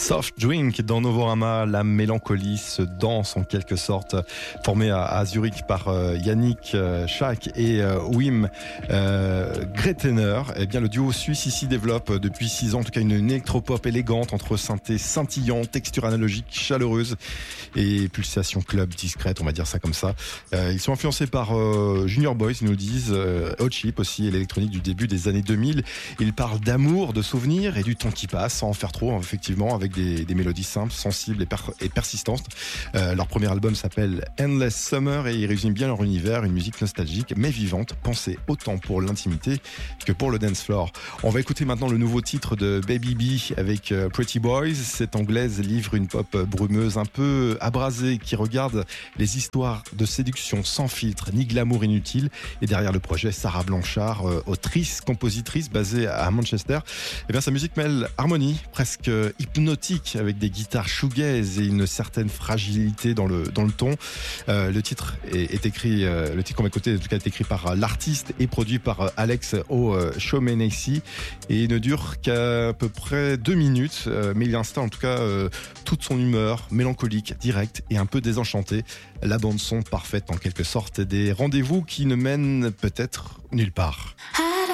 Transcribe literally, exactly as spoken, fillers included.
Soft Drink dans Novorama, la mélancolie se danse en quelque sorte, formée à, à Zurich par euh, Yannick euh, Schack et euh, Wim euh, Gretener. Eh bien, le duo suisse ici développe depuis six ans, en tout cas, une, une électropop élégante entre synthé scintillant, texture analogique chaleureuse et pulsation club discrète, on va dire ça comme ça. Euh, ils sont influencés par euh, Junior Boys, ils nous le disent, euh, Hot Chip aussi, et l'électronique du début des années deux mille. Ils parlent d'amour, de souvenirs et du temps qui passe, sans en faire trop, effectivement, avec des, des mélodies simples, sensibles et, per- et persistantes. Euh, leur premier album s'appelle Endless Summer et ils résument bien leur univers, une musique nostalgique mais vivante, pensée autant pour l'intimité que pour le dance floor. On va écouter maintenant le nouveau titre de Baby B avec euh, Pretty Boys. Cette anglaise livre une pop brumeuse un peu abrasée qui regarde les histoires de séduction sans filtre ni glamour inutile. Et derrière le projet, Sarah Blanchard, euh, autrice, compositrice basée à Manchester. Et bien sa musique mêle harmonie presque hypnotique avec des guitares shoegaze et une certaine fragilité dans le dans le ton. Euh, le titre est, est écrit, euh, le titre qu'on va écouter en tout cas est écrit par l'artiste et produit par Alex O'Shaughnessy et il ne dure qu'à peu près deux minutes, euh, mais il installe en tout cas euh, toute son humeur mélancolique, directe et un peu désenchantée. La bande son parfaite en quelque sorte, des rendez-vous qui ne mènent peut-être nulle part. I